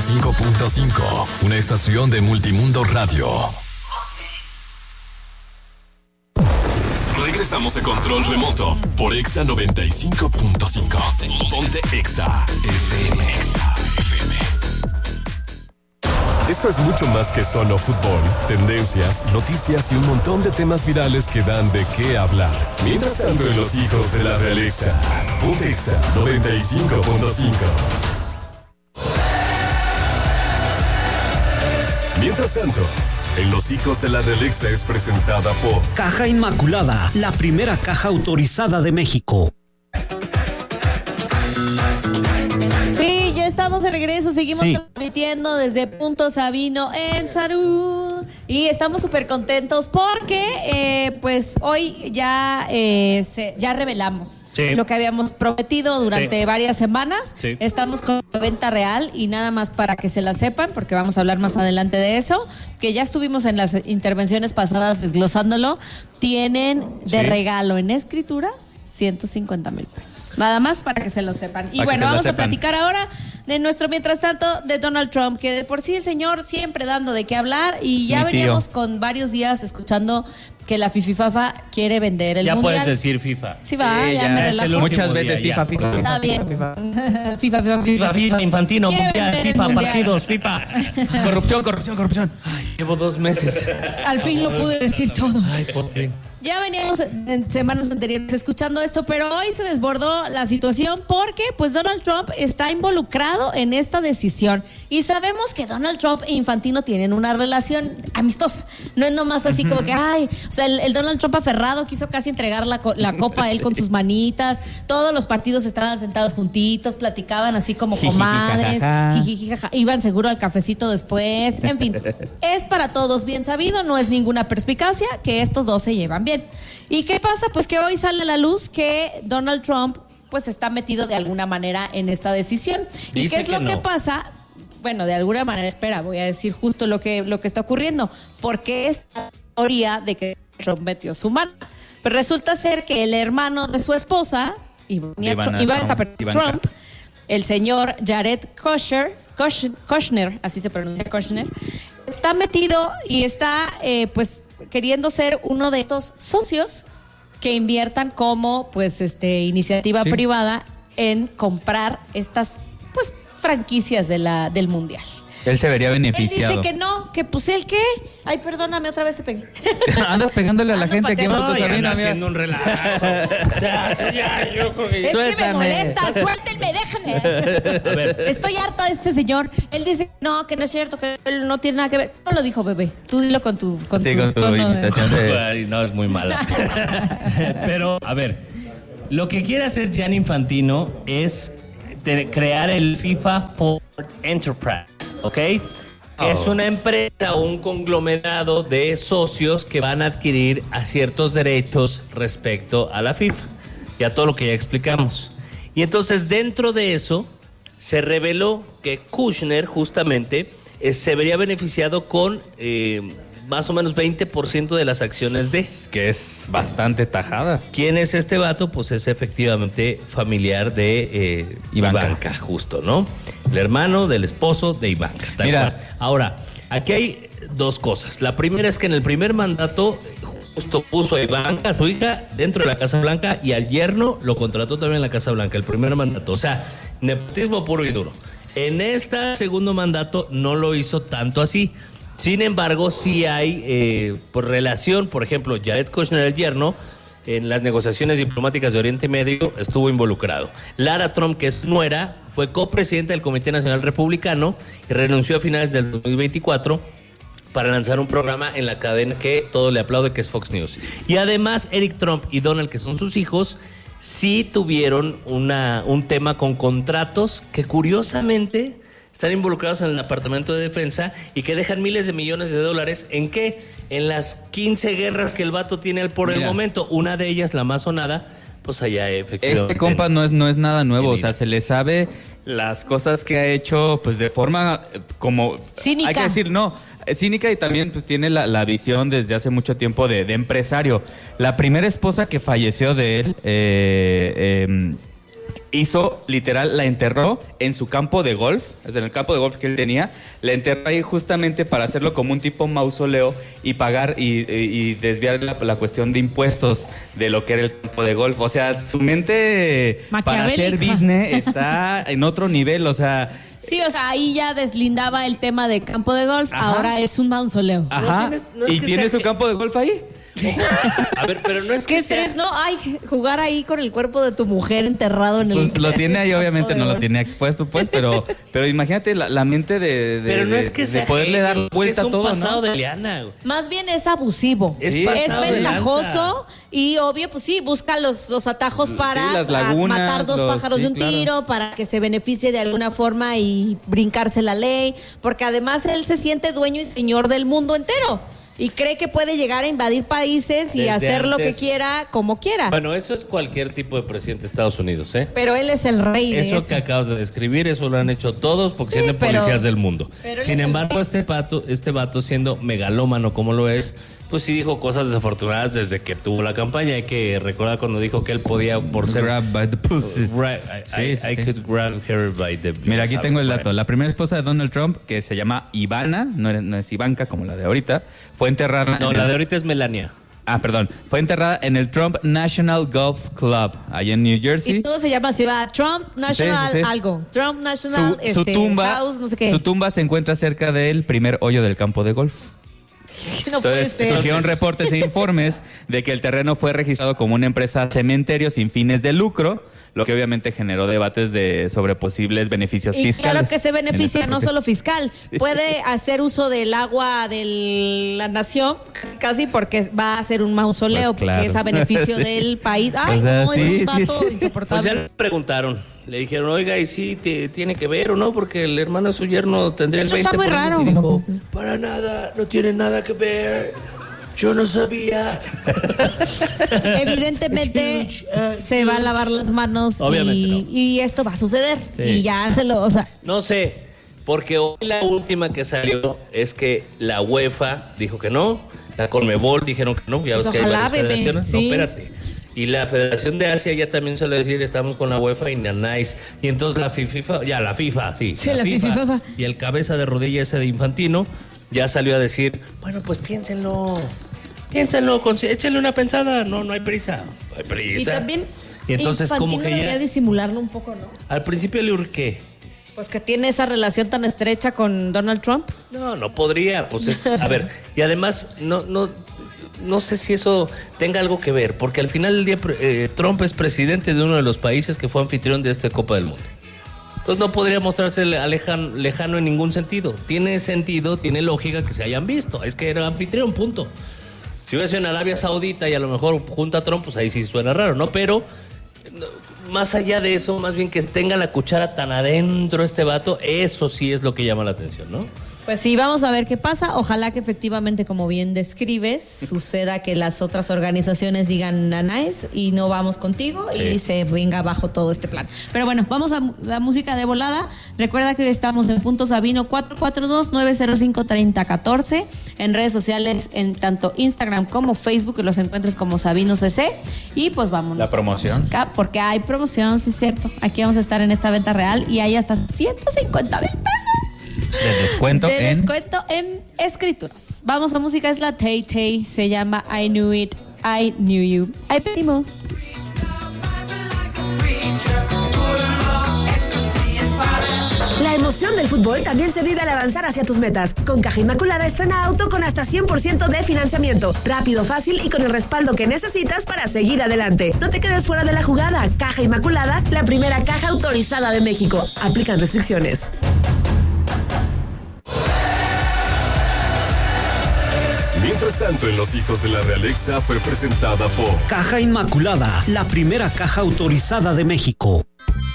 95.5, una estación de Multimundo Radio. Regresamos a Control Remoto por Exa 95.5. Ponte Exa FM. Esto es mucho más que solo fútbol, tendencias, noticias y un montón de temas virales que dan de qué hablar. Mientras tanto, en los hijos de la realeza, ponte Exa 95.5. Mientras tanto, en Los Hijos de la Realeza es presentada por Caja Inmaculada, la primera caja autorizada de México. Sí, ya estamos de regreso, seguimos transmitiendo desde Punto Sabino en Salud y estamos súper contentos porque pues hoy ya revelamos lo que habíamos prometido durante varias semanas. Estamos con la venta real y nada más para que se la sepan, porque vamos a hablar más adelante de eso, que ya estuvimos en las intervenciones pasadas desglosándolo. Tienen de regalo en escrituras 150,000 pesos. Nada más para que se lo sepan. Y bueno, vamos a platicar ahora de nuestro mientras tanto de Donald Trump, que de por sí el señor siempre dando de qué hablar y ya veníamos con varios días escuchando que la Fififafa quiere vender el mundial. Ya puedes decir FIFA. Sí, va, ya me relajo. Muchas veces FIFA. Está bien. FIFA, Infantino, mundial, FIFA, mundial. partidos, FIFA. Corrupción. Ay, llevo 2 meses. Al fin lo pude decir todo. Ay, por fin. Ya veníamos en semanas anteriores escuchando esto, pero hoy se desbordó la situación porque pues Donald Trump está involucrado en esta decisión y sabemos que Donald Trump e Infantino tienen una relación amistosa. No es nomás así como que, o sea, el Donald Trump aferrado quiso casi entregar la copa a él con sus manitas. Todos los partidos estaban sentados juntitos, platicaban así como comadres, iban seguro al cafecito después. En fin, es para todos bien sabido, no es ninguna perspicacia que estos dos se llevan bien. ¿Y qué pasa? Pues que hoy sale a la luz que Donald Trump pues está metido de alguna manera en esta decisión. ¿Y qué es lo que pasa? Bueno, de alguna manera, voy a decir justo lo que está ocurriendo. Porque esta teoría de que Trump metió su mano. Pues resulta ser que el hermano de su esposa, Ivanka Trump, el señor Jared Kushner, así se pronuncia, Kushner, está metido y está pues queriendo ser uno de estos socios que inviertan como pues iniciativa privada en comprar estas pues franquicias del mundial. Él se vería beneficiado. Él dice que no, que pues él qué. Ay, perdóname, otra vez te pegué. Andas pegándole a la gente aquí en Punto Sabino, haciendo un relajo. Yo creo que... Es que me molesta, suéltenme, déjenme. A ver. Estoy harta de este señor. Él dice que no es cierto, que él no tiene nada que ver. No lo dijo, bebé. Tú dilo con tu imitación de... Ay, no, es muy mala. Pero, a ver, lo que quiere hacer Gianni Infantino es crear el FIFA Ford Enterprise, ¿ok? Es una empresa o un conglomerado de socios que van a adquirir a ciertos derechos respecto a la FIFA y a todo lo que ya explicamos. Y entonces dentro de eso se reveló que Kushner justamente se vería beneficiado con más o menos 20% de las acciones de... Que es bastante tajada. ¿Quién es este vato? Pues es efectivamente familiar de Ivanka, justo, ¿no? El hermano del esposo de Ivanka. Mira. Ahora, aquí hay 2 cosas. La primera es que en el primer mandato justo puso a Ivanka, a su hija, dentro de la Casa Blanca y al yerno lo contrató también en la Casa Blanca, el primer mandato. O sea, nepotismo puro y duro. En este segundo mandato no lo hizo tanto así. Sin embargo, sí hay por relación, por ejemplo, Jared Kushner, el yerno, en las negociaciones diplomáticas de Oriente Medio estuvo involucrado. Lara Trump, que es nuera, fue copresidenta del Comité Nacional Republicano y renunció a finales del 2024 para lanzar un programa en la cadena que todo le aplaude, que es Fox News. Y además, Eric Trump y Donald, que son sus hijos, sí tuvieron un tema con contratos que curiosamente están involucrados en el Departamento de Defensa y que dejan miles de millones de dólares. ¿En qué? En las 15 guerras que el vato tiene por el momento. Una de ellas, la más sonada, pues allá efectivamente. Este compa no es nada nuevo, o sea, se le sabe las cosas que ha hecho pues de forma como... Cínica. Hay que decir, cínica, y también pues tiene la visión desde hace mucho tiempo de empresario. La primera esposa que falleció de él... hizo, literal, la enterró en su campo de golf, es en el campo de golf que él tenía, la enterró ahí justamente para hacerlo como un tipo mausoleo y pagar y desviar la cuestión de impuestos de lo que era el campo de golf. O sea, su mente para hacer business está en otro nivel, o sea... Sí, o sea, ahí ya deslindaba el tema de campo de golf, ahora es un mausoleo. Ajá, y tiene su campo de golf ahí. Ojo, a ver, pero no es que ¿Qué estrés, no? Ay, jugar ahí con el cuerpo de tu mujer enterrado en el... Pues lo tiene ahí, obviamente no lo tiene expuesto, pues, pero imagínate la mente pero no es que de poderle dar vuelta a todo, ¿no? Es un pasado de liana. Más bien es abusivo. Sí, es ventajoso y obvio, pues sí, busca los atajos para las lagunas, matar dos pájaros de un tiro, para que se beneficie de alguna forma y brincarse la ley, porque además él se siente dueño y señor del mundo entero. Y cree que puede llegar a invadir países y hacer lo que quiera, como quiera. Bueno, eso es cualquier tipo de presidente de Estados Unidos, ¿eh? Pero él es el rey de eso. Eso que acabas de describir, eso lo han hecho todos porque siendo policías del mundo. Sin embargo, este vato siendo megalómano como lo es, pues sí dijo cosas desafortunadas desde que tuvo la campaña. Hay que recordar cuando dijo que él podía, por ser... Grab by the pussy. I could grab her by the... Mira, aquí tengo el dato. La primera esposa de Donald Trump, que se llama Ivana, no es Ivanka como la de ahorita, fue enterrada... No, la de ahorita es Melania. Ah, perdón. Fue enterrada en el Trump National Golf Club, allá en New Jersey. Y todo se llama así, va, Trump National algo. Trump National su tumba, House, no sé qué. Su tumba se encuentra cerca del primer hoyo del campo de golf. No puede Entonces, ser. surgieron reportes e informes de que el terreno fue registrado como una empresa cementerio sin fines de lucro, lo que obviamente generó debates sobre posibles beneficios fiscales. Claro que se beneficia, no solo fiscal. Puede hacer uso del agua de la nación, casi porque va a ser un mausoleo, pues claro, porque es a beneficio del país. Ay, o sea, no, es un vato insoportable. Pues ya le preguntaron. Le dijeron, oiga, ¿y si tiene que ver o no? Porque el hermano de su yerno tendría el 20%. Eso está muy raro. Y dijo, para nada, no tiene nada que ver. Yo no sabía. Evidentemente se va a lavar las manos y esto va a suceder. Sí. Y ya o sea. No sé, porque hoy la última que salió es que la UEFA dijo que no, la Conmebol dijeron que no, ya pues ves que hay varias federaciones. Sí. No, espérate. Y la Federación de Asia ya también suele decir, estamos con la UEFA y Nanais. Y entonces la FIFA, la FIFA. Y el cabeza de rodilla ese de Infantino ya salió a decir, bueno, pues piénsenlo, échenle una pensada, no hay prisa. Y también y entonces Infantino como que debería disimularlo un poco, ¿no? Al principio le urqué. Pues que tiene esa relación tan estrecha con Donald Trump. No podría, pues a ver, y además no sé si eso tenga algo que ver, porque al final del día Trump es presidente de uno de los países que fue anfitrión de esta Copa del Mundo. Entonces no podría mostrarse lejano en ningún sentido. Tiene sentido, tiene lógica que se hayan visto. Es que era anfitrión, punto. Si hubiese en Arabia Saudita y a lo mejor junta a Trump, pues ahí sí suena raro, ¿no? Pero más allá de eso, más bien que tenga la cuchara tan adentro este vato, eso sí es lo que llama la atención, ¿no? Pues sí, vamos a ver qué pasa. Ojalá que efectivamente, como bien describes, suceda que las otras organizaciones digan nanáes y no vamos contigo y se venga abajo todo este plan. Pero bueno, vamos a la música de volada. Recuerda que hoy estamos en Punto Sabino 442-905-3014 en redes sociales, en tanto Instagram como Facebook, que los encuentres como Sabino CC. Y pues vámonos. La promoción. Música, porque hay promoción, sí es cierto. Aquí vamos a estar en esta venta real y hay hasta 150,000 pesos. De descuento en escrituras. Vamos a música, es la Tay Tay, se llama I Knew It, I Knew You. Ahí pedimos. La emoción del fútbol también se vive al avanzar hacia tus metas. Con Caja Inmaculada estrena auto con hasta 100% de financiamiento. Rápido, fácil y con el respaldo que necesitas para seguir adelante. No te quedes fuera de la jugada. Caja Inmaculada, la primera caja autorizada de México. Aplican restricciones. Mientras tanto, en Los Hijos de la Realexa fue presentada por Caja Inmaculada, la primera caja autorizada de México.